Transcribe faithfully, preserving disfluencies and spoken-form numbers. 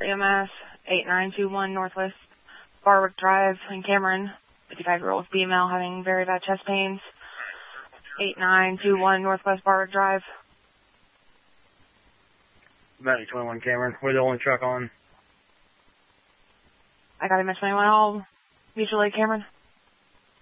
E M S, eight nine two one Northwest Barwick Drive in Cameron. fifty-five-year-old female having very bad chest pains. eight nine two one Northwest Barwick Drive. Matty twenty-one Cameron. We're the only truck on. I got him at twenty-one all. Mutual Aid Cameron.